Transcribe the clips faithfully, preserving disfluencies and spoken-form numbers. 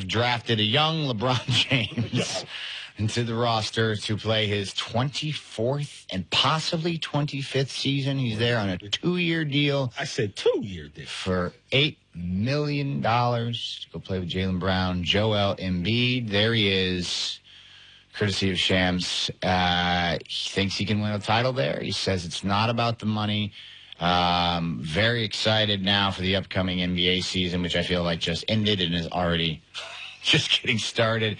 have drafted a young LeBron James into the roster to play his twenty-fourth and possibly twenty-fifth season. He's there on a two-year deal. I said two-year deal. For eight million dollars to go play with Jaylen Brown, Joel Embiid. There he is, courtesy of Shams. Uh, he thinks he can win a title there. He says it's not about the money. Um, very excited now for the upcoming N B A season, which I feel like just ended and is already just getting started.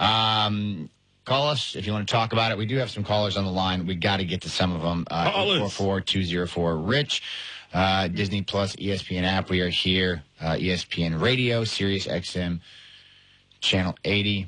Um, call us if you want to talk about it. We do have some callers on the line. We got to get to some of them. Uh, eight four four, two oh four, RICH. Uh, Disney Plus, E S P N app. We are here. Uh, E S P N Radio, Sirius X M, Channel eighty.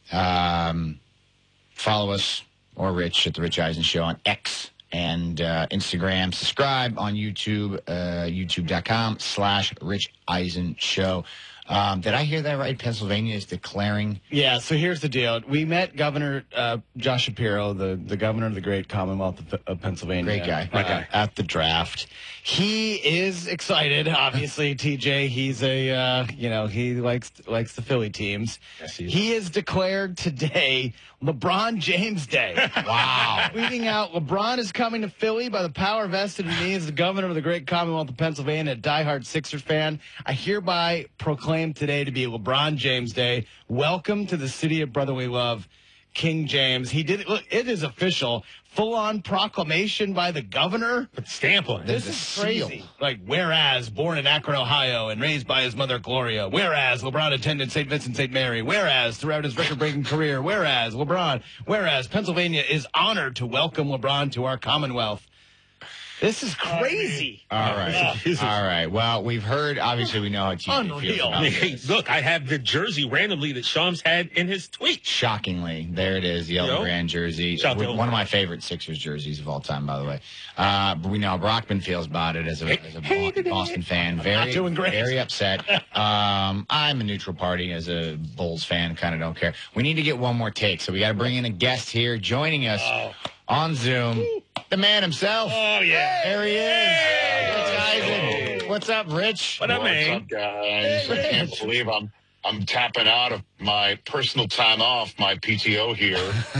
Um, follow us or Rich at The Rich Eisen Show on X and uh, Instagram. Subscribe on YouTube, uh, youtube.com slash Rich Eisen Show. Um, did I hear that right? Pennsylvania is declaring. Yeah, so here's the deal. We met Governor uh, Josh Shapiro, the, the governor of the great Commonwealth of, of Pennsylvania. Great guy. Uh, Great guy. At the draft. He is excited, obviously, T J. He's a, uh, you know, he likes likes the Philly teams. Yes, he is. He has declared today LeBron James Day. Wow. Tweeting out, LeBron is coming to Philly by the power vested in me as the governor of the great Commonwealth of Pennsylvania, a diehard Sixers fan. I hereby proclaim today to be LeBron James Day. Welcome to the city of brotherly love, King James. He did it. Look, it is official. Full-on proclamation by the governor. Put the stamp on it. This The is seal. crazy. Like, whereas, born in Akron, Ohio, and raised by his mother, Gloria. Whereas, LeBron attended Saint Vincent Saint Mary. Whereas, throughout his record-breaking career. Whereas, LeBron. Whereas, Pennsylvania is honored to welcome LeBron to our Commonwealth. This is crazy. All right. Jesus. All right. Well, we've heard, obviously, we know how T J feels Unreal. about Hey, this. look, I have the jersey randomly that Shams had in his tweet. Shockingly, there it is, the Yellow Yo. Grand jersey. Shout out to One of my favorite Sixers jerseys of all time, by the way. Uh, but we know how Brockman feels about it as a, as a Bo- Boston fan. Very, doing great. very upset. Um, I'm a neutral party as a Bulls fan. Kind of don't care. We need to get one more take, so we got to bring in a guest here joining us Oh. on Zoom. The man himself. Oh, yeah. There he is. Rich Hey. Eisen. What's up, Rich? What up, What's man? up, guys? I can't believe I'm I'm tapping out of my personal time off, my P T O here.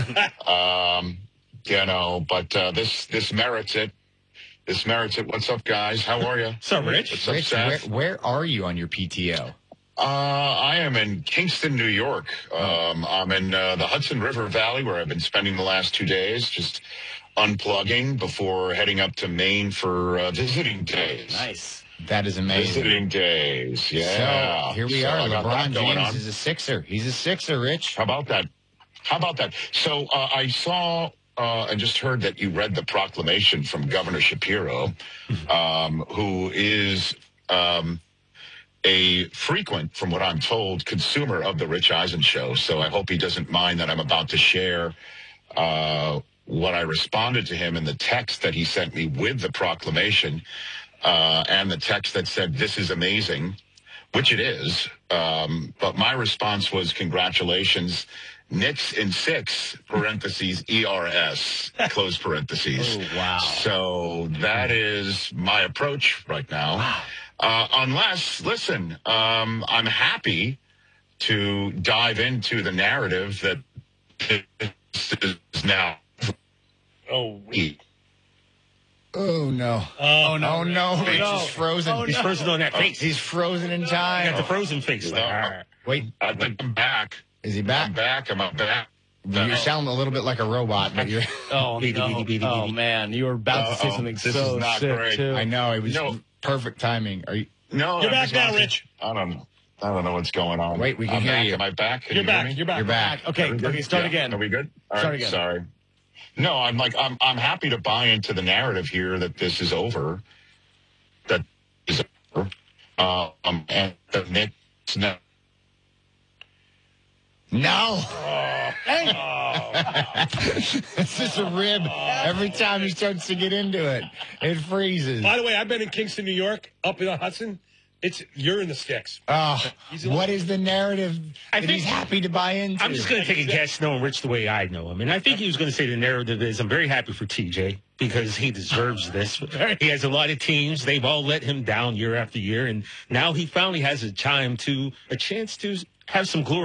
um, you know, but uh, this this merits it. This merits it. What's up, guys? How are you? What's up, Rich? What's up, Rich, where, Seth? where are you on your P T O? Uh, I am in Kingston, New York. Um, I'm in uh, the Hudson River Valley, where I've been spending the last two days, just unplugging before heading up to Maine for uh, visiting days. Nice. That is amazing. Visiting days, yeah. So here we So are. I got LeBron that going James on. is a Sixer. He's a Sixer, Rich. How about that? How about that? So uh, I saw uh, and just heard that you read the proclamation from Governor Shapiro, um, who is um, a frequent, from what I'm told, consumer of the Rich Eisen Show. So I hope he doesn't mind that I'm about to share uh, what I responded to him in the text that he sent me with the proclamation uh, and the text that said, "This is amazing," which it is. Um, but my response was, "Congratulations, Knicks in six, parentheses, E R S, close parentheses." Oh, wow. So that is my approach right now. Uh, unless, listen, um, I'm happy to dive into the narrative that this is now. Oh, Oh, no. oh, Oh, no. Rich no. is frozen. Oh, He's no. frozen on that face. He's frozen in Got time. the frozen face. Like, No. Wait, I think I'm back. is he I'm back? back. I'm back. You sound a little bit like a robot, but you're. Oh, Beady, no. beady, beady, Oh, beady. man. You were about to say Uh-oh. something This so is not sick, great. too. I know. It was No. perfect timing. Are you? No, You're I'm back just now, watching- Rich. I don't know. I don't know what's going on. Wait, we can I'm hear back. you. Am I back? Can You're you hear back. me? You're back. You're back. Okay, Are we good? okay, start Yeah. again. Are we good? All Start right, again. Sorry. No, I'm like I'm I'm happy to buy into the narrative here that this is over. That is over. Uh, um, and the Knicks no. No. Oh, It's just a rib. Every time he starts to get into it, it freezes. By the way, I've been in Kingston, New York, up in the Hudson. It's you're in the sticks. Oh, He's a- what is the narrative I that think- he's happy to buy into? I'm just going to take a guess knowing Rich the way I know him. And I think he was going to say the narrative is, I'm very happy for T J because he deserves this. He has a lot of teams. They've all let him down year after year. And now he finally has a time to, a chance to have some glory.